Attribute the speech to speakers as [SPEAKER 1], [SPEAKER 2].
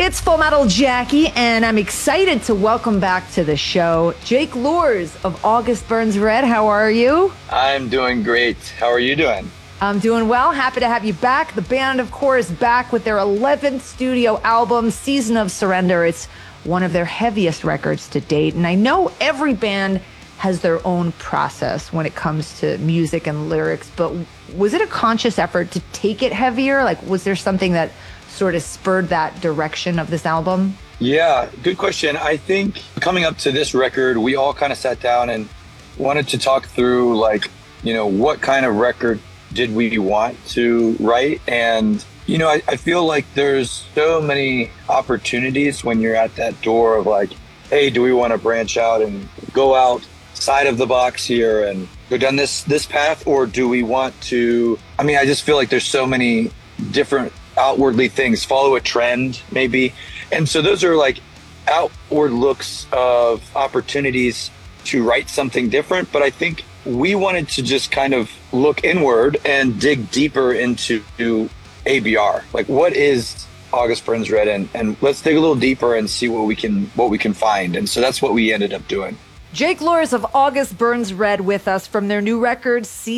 [SPEAKER 1] it's Full Metal Jackie, and I'm excited to welcome back to the show Jake Luhrs of August Burns Red. How are you?
[SPEAKER 2] I'm doing great. How are you doing?
[SPEAKER 1] I'm doing well. Happy to have you back. The band, of course, back with their 11th studio album, Season of Surrender. It's one of their heaviest records to date, and I know every band has their own process when it comes to music and lyrics, but was it a conscious effort to take it heavier? Like, was there something that sort of spurred that direction of this album?
[SPEAKER 2] Yeah, good question. I think coming up to this record, we all kind of sat down and wanted to talk through, like, what kind of record did we want to write? And, I feel like there's so many opportunities when you're at that door of like, hey, do we want to branch out and go outside of the box here and go down this path? Or do we want to, I just feel like there's so many different outwardly things, follow a trend maybe. And so those are like outward looks of opportunities to write something different. But I think we wanted to just kind of look inward and dig deeper into ABR. Like, what is August Burns Red? And let's dig a little deeper and see what we can find. And so that's what we ended up doing.
[SPEAKER 1] Jake Luhrs of August Burns Red with us from their new record,